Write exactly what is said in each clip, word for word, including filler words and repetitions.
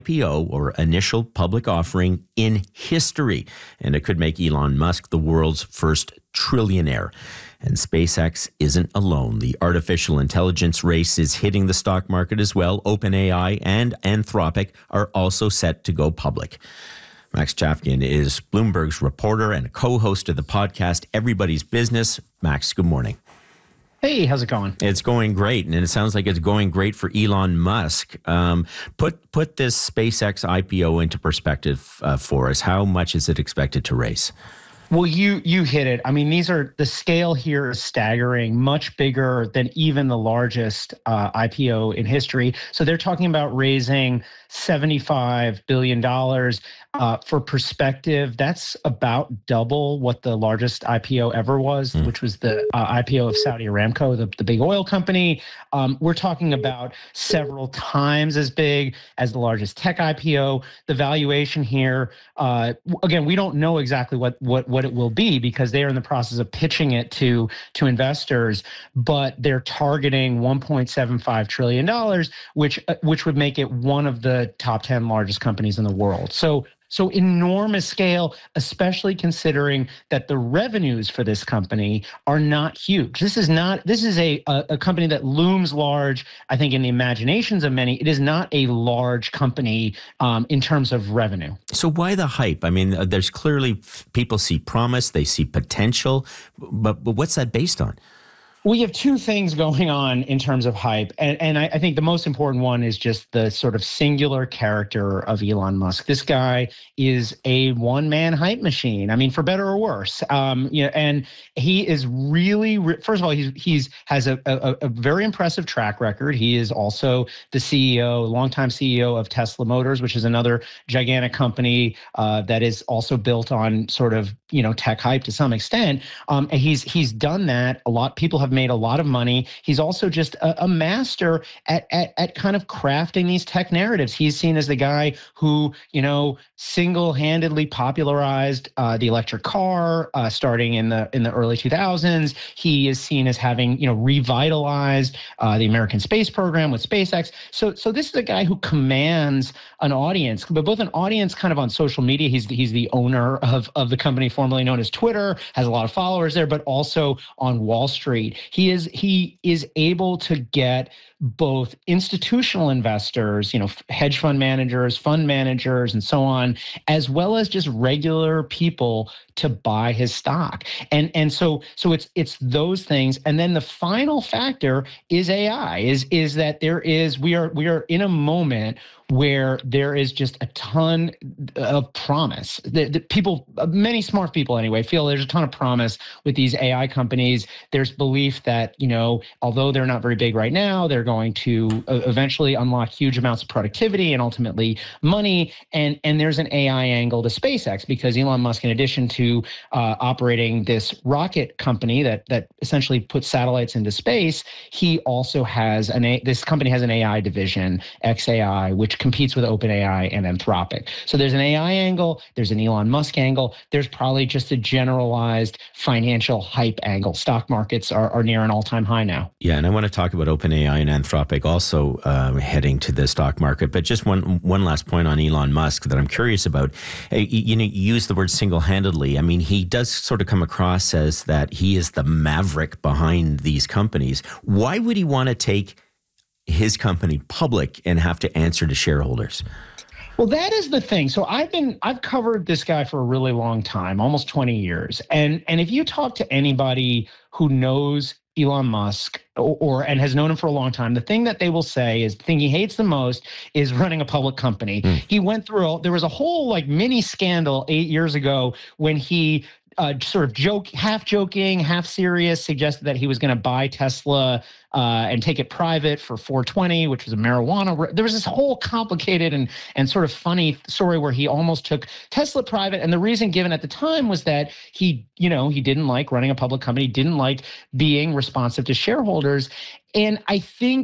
I P O, or initial public offering, in history, and it could make Elon Musk the world's first trillionaire. And SpaceX isn't alone. The artificial intelligence race is hitting the stock market as well. OpenAI and Anthropic are also set to go public. Max Chafkin is Bloomberg's reporter and co-host of the podcast Everybody's Business. Max, good morning. Hey, how's it going? It's going great, and it sounds like it's going great for Elon Musk. Um, put put this SpaceX I P O into perspective uh, for us. How much is it expected to raise? Well, you you hit it. I mean, these are the scale here is staggering, much bigger than even the largest uh, I P O in history. So they're talking about raising seventy-five billion dollars. Uh, for perspective, that's about double what the largest I P O ever was, mm. which was the uh, I P O of Saudi Aramco, the, the big oil company. Um, we're talking about several times as big as the largest tech I P O. The valuation here, uh, again, we don't know exactly what what what it will be because they are in the process of pitching it to to investors, but they're targeting one point seven five trillion dollars, which uh, which would make it one of the top ten largest companies in the world. So. So enormous scale, especially considering that the revenues for this company are not huge. This is not, this is a, a, a company that looms large, I think, in the imaginations of many. It is not a large company um, in terms of revenue. So why the hype? I mean, uh, there's clearly, people see promise, they see potential, but, but what's that based on? We have two things going on in terms of hype. And, and I, I think the most important one is just the sort of singular character of Elon Musk. This guy is a one-man hype machine. I mean, for better or worse. Um, you know, and he is really, first of all, he's he's has a, a, a very impressive track record. He is also the C E O, longtime C E O of Tesla Motors, which is another gigantic company uh, that is also built on sort of, you know, tech hype to some extent. Um, and he's he's done that a lot. People have made a lot of money. He's also just a, a master at, at at kind of crafting these tech narratives. He's seen as the guy who, you know, single-handedly popularized uh, the electric car, uh, starting in the in the early two thousands. He is seen as having, you know, revitalized uh, the American space program with SpaceX. So so this is a guy who commands an audience, but both an audience kind of on social media. He's he's the owner of of the company formerly known as Twitter, has a lot of followers there, but also on Wall Street. He is he is able to get both institutional investors, you know, hedge fund managers, fund managers, and so on, as well as just regular people to buy his stock. And and so so it's it's those things. And then the final factor is A I, is is that there is we are we are in a moment where there is just a ton of promise. The, the people, many smart people anyway, feel there's a ton of promise with these A I companies. There's belief that, you know, although they're not very big right now, they're going to uh, eventually unlock huge amounts of productivity and ultimately money. And, and there's an A I angle to SpaceX because Elon Musk, in addition to uh, operating this rocket company that that essentially puts satellites into space, he also has an A, this company has an A I division, X A I, which competes with OpenAI and Anthropic. So there's an A I angle, there's an Elon Musk angle, there's probably just a generalized financial hype angle. Stock markets are, are near an all-time high now. Yeah, and I want to talk about OpenAI and Anthropic also uh, heading to the stock market. But just one one last point on Elon Musk that I'm curious about. You, you know, you use the word single-handedly. I mean, he does sort of come across as that he is the maverick behind these companies. Why would he want to take his company public and have to answer to shareholders? Well, that is the thing. So I've been I've covered this guy for a really long time, almost twenty years. And and if you talk to anybody who knows Elon Musk or, or and has known him for a long time, the thing that they will say is the thing he hates the most is running a public company. Mm. He went through there was a whole like mini scandal eight years ago when he Uh, sort of joke, half joking, half serious, suggested that he was going to buy Tesla uh, and take it private for four twenty, which was a marijuana. There was this whole complicated and and sort of funny story where he almost took Tesla private. And the reason given at the time was that he, you know, he didn't like running a public company, didn't like being responsive to shareholders. And I think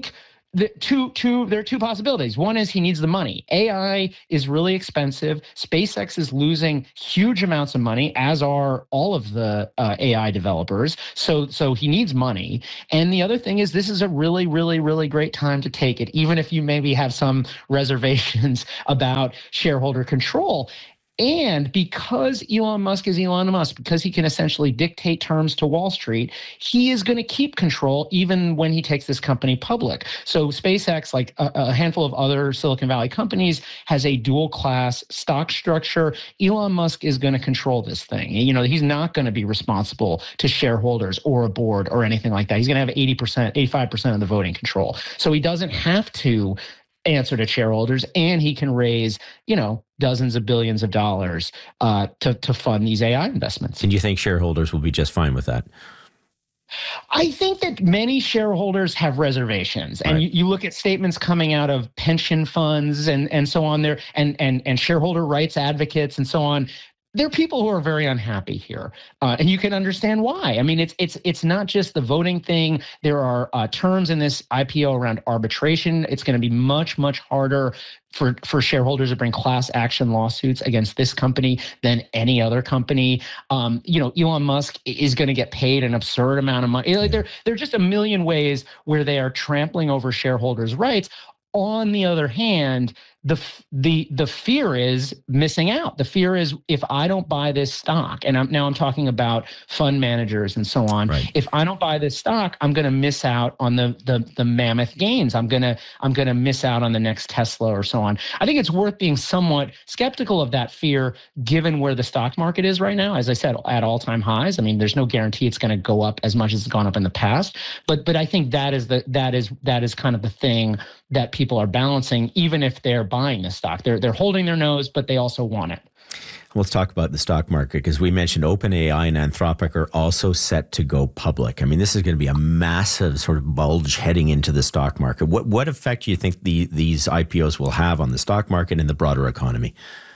The two, two, there are two possibilities. One is he needs the money. A I is really expensive. SpaceX is losing huge amounts of money, as are all of the uh, A I developers. So, so he needs money. And the other thing is, this is a really, really, really great time to take it, even if you maybe have some reservations about shareholder control. And because Elon Musk is Elon Musk, because he can essentially dictate terms to Wall Street, he is going to keep control even when he takes this company public. So SpaceX, like a, a handful of other Silicon Valley companies, has a dual class stock structure. Elon Musk is going to control this thing. You know, he's not going to be responsible to shareholders or a board or anything like that. He's going to have eighty percent, eighty-five percent of the voting control. So he doesn't have to answer to shareholders, and he can raise, you know, dozens of billions of dollars uh, to, to fund these A I investments. And you think shareholders will be just fine with that? I think that many shareholders have reservations, and right. you, you look at statements coming out of pension funds and, and so on there, and, and, and shareholder rights advocates and so on. There are people who are very unhappy here, uh, and you can understand why. I mean, it's it's it's not just the voting thing. There are uh, terms in this I P O around arbitration. It's going to be much, much harder for, for shareholders to bring class action lawsuits against this company than any other company. Um, you know, Elon Musk is going to get paid an absurd amount of money. Like there, there are just a million ways where they are trampling over shareholders' rights. On the other hand, the the the fear is missing out. The fear is, if I don't buy this stock, and I'm, now I'm talking about fund managers and so on. Right. If I don't buy this stock, I'm going to miss out on the the the mammoth gains. I'm gonna I'm gonna miss out on the next Tesla or so on. I think it's worth being somewhat skeptical of that fear, given where the stock market is right now. As I said, at all-time highs. I mean, there's no guarantee it's going to go up as much as it's gone up in the past. But but I think that is the that is that is kind of the thing that people are balancing, even if they're buying the stock. They're they're holding their nose, but they also want it. Let's talk about the stock market, because we mentioned OpenAI and Anthropic are also set to go public. I mean, this is going to be a massive sort of bulge heading into the stock market. What what effect do you think the, these I P Os will have on the stock market and the broader economy?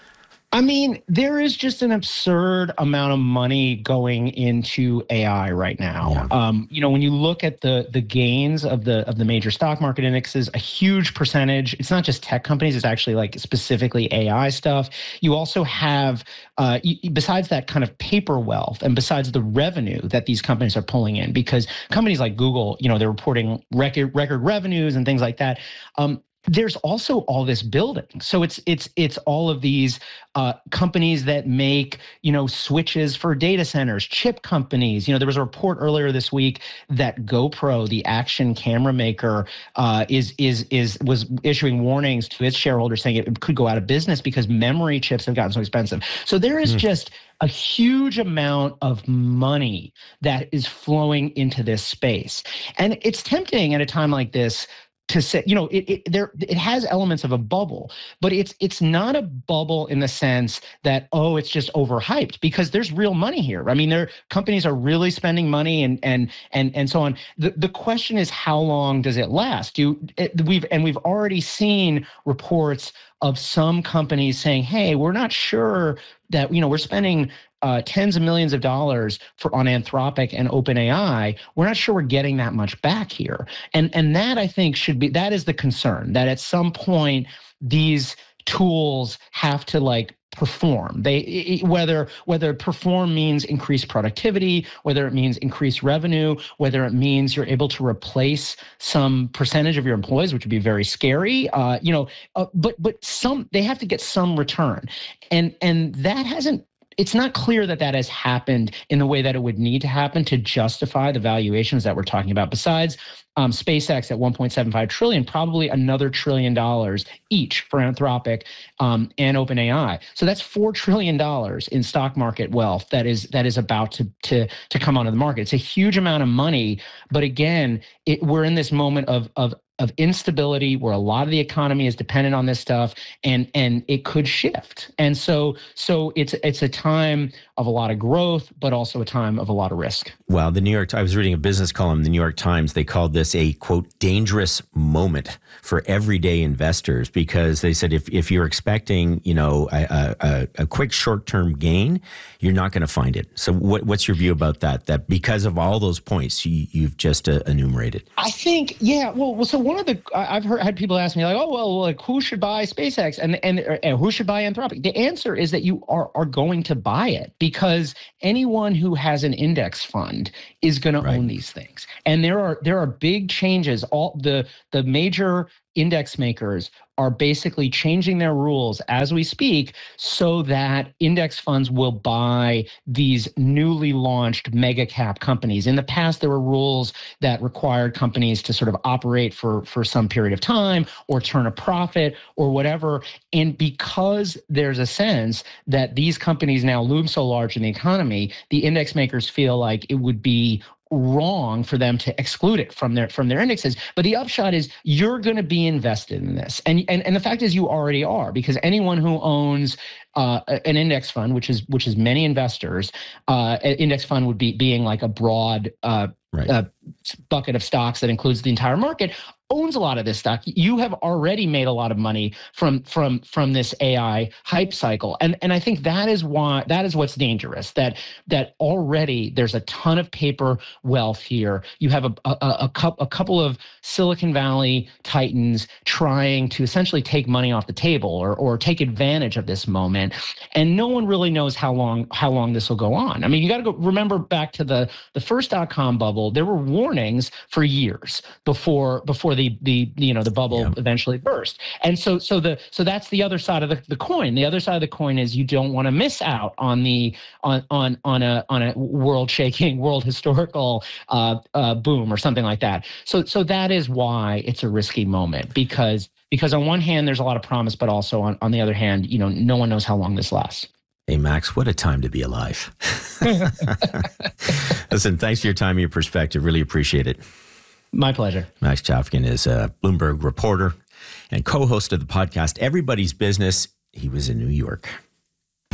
I mean, there is just an absurd amount of money going into A I right now. Yeah. Um, you know, when you look at the the gains of the of the major stock market indexes, a huge percentage. It's not just tech companies; it's actually like specifically A I stuff. You also have, uh, besides that kind of paper wealth, and besides the revenue that these companies are pulling in, because companies like Google, you know, they're reporting record record revenues and things like that. Um, There's also all this building. So it's it's it's all of these uh, companies that make, you know, switches for data centers, chip companies. You know, there was a report earlier this week that GoPro, the action camera maker, uh, is is is was issuing warnings to its shareholders saying it could go out of business because memory chips have gotten so expensive. So there is mm. just a huge amount of money that is flowing into this space. And it's tempting at a time like this to say, you know, it, it there it has elements of a bubble, but it's it's not a bubble in the sense that, oh, it's just overhyped, because there's real money here. I mean, there companies are really spending money and and and and so on. The the question is, how long does it last? Do it, we've and we've already seen reports of some companies saying, hey, we're not sure that, you know, we're spending Uh, tens of millions of dollars for on Anthropic and OpenAI. We're not sure we're getting that much back here, and and that, I think, should be that is the concern, that at some point these tools have to like perform. They it, whether whether perform means increased productivity, whether it means increased revenue, whether it means you're able to replace some percentage of your employees, which would be very scary. Uh, you know, uh, but but some they have to get some return, and and that hasn't. It's not clear that that has happened in the way that it would need to happen to justify the valuations that we're talking about. Besides um, SpaceX at one point seven five trillion, probably another trillion dollars each for Anthropic um, and OpenAI. So that's four trillion dollars in stock market wealth that is that is about to to to come onto the market. It's a huge amount of money, but again, it, we're in this moment of of of instability where a lot of the economy is dependent on this stuff, and and it could shift. And so so it's it's a time of a lot of growth, but also a time of a lot of risk. Well, the New York, I was reading a business column in the New York Times. They called this a, quote, dangerous moment for everyday investors, because they said if, if you're expecting, you know, a, a, a quick short-term gain, you're not going to find it. So what, what's your view about that? That because of all those points you, you've just uh, enumerated? I think, yeah, well, so one of the I've heard had people ask me like, oh well, like who should buy SpaceX and and, and who should buy Anthropic? The answer is that you are are going to buy it because anyone who has an index fund is going right. to own these things. And there are there are big changes. All the the major index makers are basically changing their rules as we speak so that index funds will buy these newly launched mega cap companies. In the past, there were rules that required companies to sort of operate for, for some period of time or turn a profit or whatever. And because there's a sense that these companies now loom so large in the economy, the index makers feel like it would be wrong for them to exclude it from their from their indexes. But the upshot is you're going to be invested in this. And, and and the fact is you already are, because anyone who owns uh, an index fund, which is which is many investors, uh, an index fund would be being like a broad uh, right. uh, bucket of stocks that includes the entire market, owns a lot of this stock. You have already made a lot of money from from from this A I hype cycle, and and I think that is why that is what's dangerous. That that already there's a ton of paper wealth here. You have a a, a, a, a couple of Silicon Valley titans trying to essentially take money off the table or or take advantage of this moment, and no one really knows how long how long this will go on. I mean, you got to go remember back to the the first dot-com bubble. There were warnings for years before before the The, the you know the bubble yeah. eventually burst. And so so the so that's the other side of the, the coin. The other side of the coin is you don't want to miss out on the on on on a on a world shaking, world historical uh, uh, boom or something like that. So so that is why it's a risky moment, because because on one hand there's a lot of promise, but also on, on the other hand, you know, no one knows how long this lasts. Hey, Max, what a time to be alive. Listen, thanks for your time and your perspective. Really appreciate it. My pleasure. Max Chafkin is a Bloomberg reporter and co-host of the podcast Everybody's Business. He was in New York.